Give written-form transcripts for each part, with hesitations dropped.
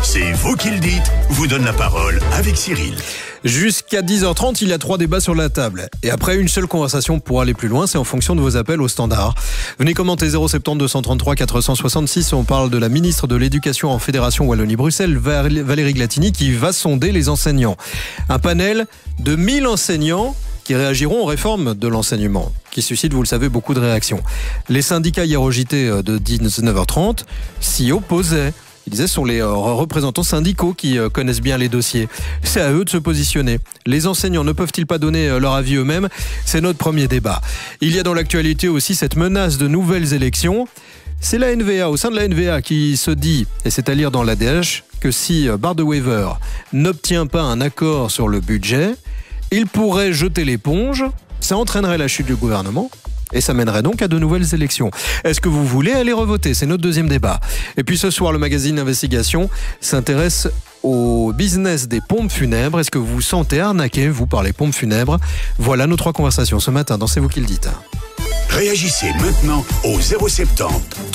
C'est vous qui le dites, vous donne la parole avec Cyril. Jusqu'à 10h30, il y a 3 débats sur la table. Et après, une seule conversation pour aller plus loin, c'est en fonction de vos appels au standard. Venez commenter 070 233 466. On parle de la ministre de l'Éducation en Fédération Wallonie-Bruxelles, Valérie Glatini, qui va sonder les enseignants. Un panel de 1000 enseignants qui réagiront aux réformes de l'enseignement, qui suscitent, vous le savez, beaucoup de réactions. Les syndicats hier au JT de 19h30 s'y opposaient. Ils disaient ce sont les représentants syndicaux qui connaissent bien les dossiers. C'est à eux de se positionner. Les enseignants ne peuvent-ils pas donner leur avis eux-mêmes ? C'est notre premier débat. Il y a dans l'actualité aussi cette menace de nouvelles élections. C'est la NVA, au sein de la NVA, qui se dit, et c'est à lire dans l'ADH, que si Bardewever n'obtient pas un accord sur le budget, il pourrait jeter l'éponge. Ça entraînerait la chute du gouvernement. Et ça mènerait donc à de nouvelles élections. Est-ce que vous voulez aller revoter ? C'est notre deuxième débat. Et puis ce soir, le magazine Investigation s'intéresse au business des pompes funèbres. Est-ce que vous vous sentez arnaqué, vous, par les pompes funèbres ? Voilà nos 3 conversations ce matin dans C'est vous qui le dites. Réagissez maintenant au 070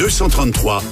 233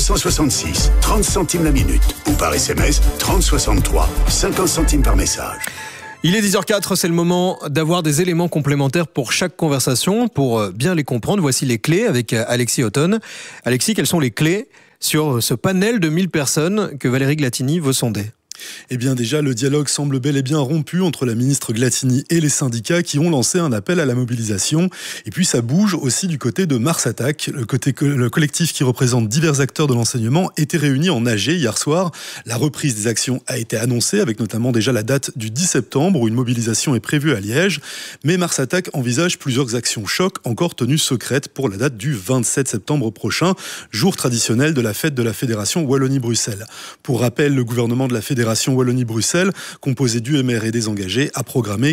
466 30 centimes la minute ou par SMS 3063 50 centimes par message. Il est 10h04, c'est le moment d'avoir des éléments complémentaires pour chaque conversation, pour bien les comprendre. Voici les clés avec Alexis Houghton. Alexis, quelles sont les clés sur ce panel de 1000 personnes que Valérie Glatini veut sonder ? Eh bien déjà, le dialogue semble bel et bien rompu entre la ministre Glatini et les syndicats qui ont lancé un appel à la mobilisation. Et puis ça bouge aussi du côté de Mars Attack. Le collectif qui représente divers acteurs de l'enseignement était réuni en AG hier soir. La reprise des actions a été annoncée avec notamment déjà la date du 10 septembre où une mobilisation est prévue à Liège. Mais Mars Attack envisage plusieurs actions choc encore tenues secrètes pour la date du 27 septembre prochain, jour traditionnel de la fête de la Fédération Wallonie-Bruxelles. Pour rappel, le gouvernement de la Fédération Wallonie-Bruxelles, composé d'UMR et des engagés, a programmé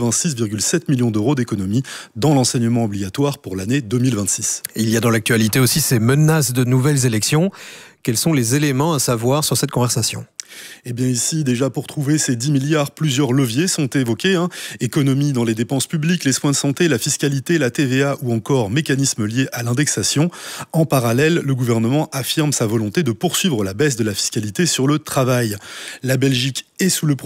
86,7 millions d'euros d'économies dans l'enseignement obligatoire pour l'année 2026. Il y a dans l'actualité aussi ces menaces de nouvelles élections. Quels sont les éléments à savoir sur cette conversation ? Eh bien ici, déjà pour trouver ces 10 milliards, plusieurs leviers sont évoqués. Économie dans les dépenses publiques, les soins de santé, la fiscalité, la TVA ou encore mécanismes liés à l'indexation. En parallèle, le gouvernement affirme sa volonté de poursuivre la baisse de la fiscalité sur le travail. La Belgique est sous le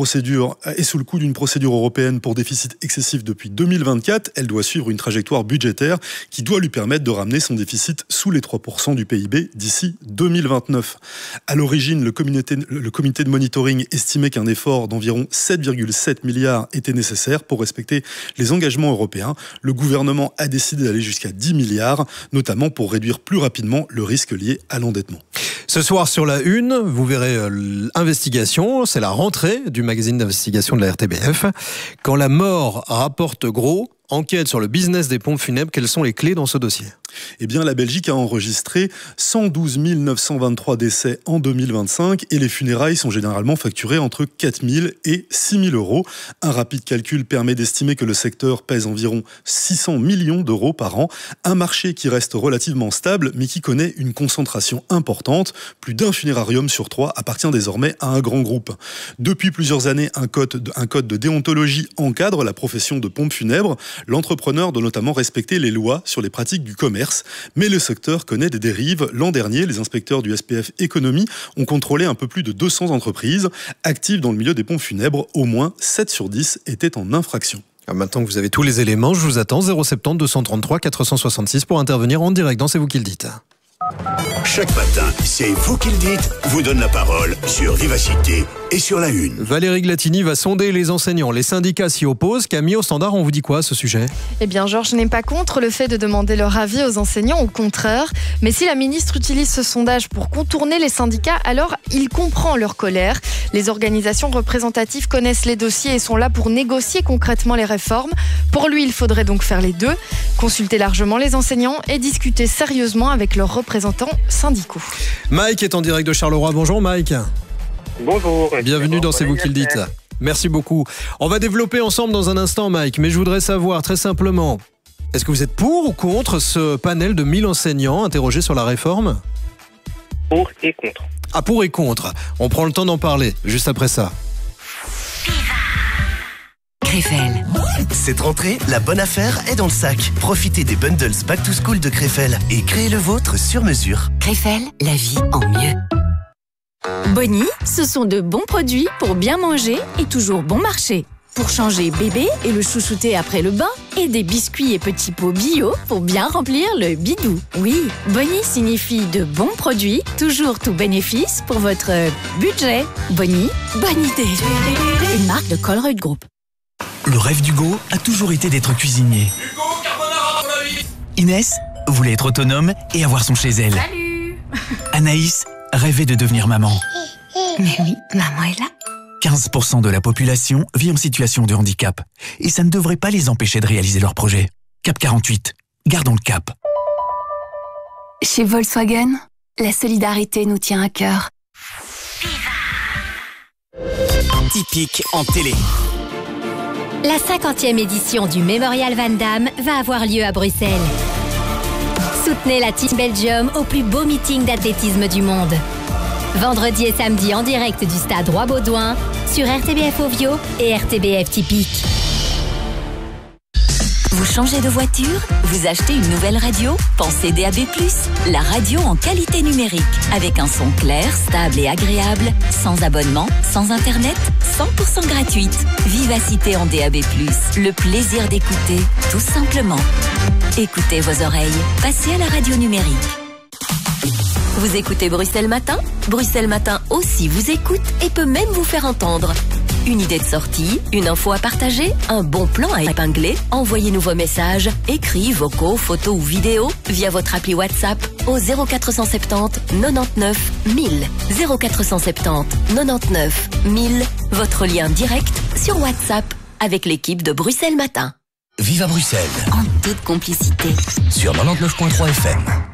coup d'une procédure européenne pour déficit excessif depuis 2024. Elle doit suivre une trajectoire budgétaire qui doit lui permettre de ramener son déficit sous les 3% du PIB d'ici 2029. À l'origine, le comité de monitoring estimait qu'un effort d'environ 7,7 milliards était nécessaire pour respecter les engagements européens. Le gouvernement a décidé d'aller jusqu'à 10 milliards, notamment pour réduire plus rapidement le risque lié à l'endettement. Ce soir sur la une, vous verrez l'investigation, c'est la rentrée du magazine d'investigation de la RTBF. Quand la mort rapporte gros, enquête sur le business des pompes funèbres, quelles sont les clés dans ce dossier ? Eh bien, la Belgique a enregistré 112 923 décès en 2025 et les funérailles sont généralement facturées entre 4 000 et 6 000 euros. Un rapide calcul permet d'estimer que le secteur pèse environ 600 millions d'euros par an. Un marché qui reste relativement stable, mais qui connaît une concentration importante. Plus d'un funérarium sur 3 appartient désormais à un grand groupe. Depuis plusieurs années, un code de déontologie encadre la profession de pompe funèbre. L'entrepreneur doit notamment respecter les lois sur les pratiques du commerce. Mais le secteur connaît des dérives. L'an dernier, les inspecteurs du SPF Économie ont contrôlé un peu plus de 200 entreprises actives dans le milieu des pompes funèbres. Au moins 7 sur 10 étaient en infraction. Maintenant que vous avez tous les éléments, je vous attends 070 233 466 pour intervenir en direct dans C'est vous qui le dites. Chaque matin, c'est vous qui le dites, vous donne la parole sur Vivacité et sur la une. Valérie Glatini va sonder les enseignants. Les syndicats s'y opposent. Camille, au standard, on vous dit quoi à ce sujet ? Eh bien, Georges n'est pas contre le fait de demander leur avis aux enseignants, au contraire. Mais si la ministre utilise ce sondage pour contourner les syndicats, alors il comprend leur colère. Les organisations représentatives connaissent les dossiers et sont là pour négocier concrètement les réformes. Pour lui, il faudrait donc faire les deux, consulter largement les enseignants et discuter sérieusement avec leurs représentants syndicaux. Mike est en direct de Charleroi. Bonjour Mike. Bonjour. Bienvenue dans C'est vous qui le dites. Merci beaucoup. On va développer ensemble dans un instant Mike, mais je voudrais savoir très simplement, est-ce que vous êtes pour ou contre ce panel de 1000 enseignants interrogés sur la réforme ? Pour et contre. Ah, pour et contre. On prend le temps d'en parler juste après ça. Krefel. Cette rentrée, la bonne affaire est dans le sac. Profitez des bundles Back to School de Krefel et créez le vôtre sur mesure. Krefel, la vie en mieux. Bonnie, ce sont de bons produits pour bien manger et toujours bon marché. Pour changer bébé et le chouchouter après le bain. Et des biscuits et petits pots bio pour bien remplir le bidou. Oui, Bonnie signifie de bons produits, toujours tout bénéfice pour votre budget. Bonnie, bonne idée. Une marque de Colruyt Group. Le rêve d'Hugo a toujours été d'être cuisinier. Hugo, carbonara pour la vie. Inès voulait être autonome et avoir son chez elle. Salut. Anaïs rêvait de devenir maman. Mais oui, maman est là. 15% de la population vit en situation de handicap. Et ça ne devrait pas les empêcher de réaliser leurs projets. Cap 48. Gardons le cap. Chez Volkswagen, la solidarité nous tient à cœur. Typique en télé. La 50e édition du Mémorial Van Damme va avoir lieu à Bruxelles. Soutenez la Team Belgium au plus beau meeting d'athlétisme du monde. Vendredi et samedi en direct du stade Roi-Baudouin sur RTBF Ovio et RTBF Typique. Vous changez de voiture? Vous achetez une nouvelle radio? Pensez DAB+, la radio en qualité numérique, avec un son clair, stable et agréable, sans abonnement, sans internet, 100% gratuite. Vivacité en DAB+, le plaisir d'écouter, tout simplement. Écoutez vos oreilles, passez à la radio numérique. Vous écoutez Bruxelles Matin? Bruxelles Matin aussi vous écoute et peut même vous faire entendre. Une idée de sortie, une info à partager, un bon plan à épingler? Envoyez-nous vos messages, écrits, vocaux, photos ou vidéos via votre appli WhatsApp au 0470 99 1000. 0470 99 1000, votre lien direct sur WhatsApp avec l'équipe de Bruxelles Matin. Vive à Bruxelles. En toute complicité. Sur 99.3 FM.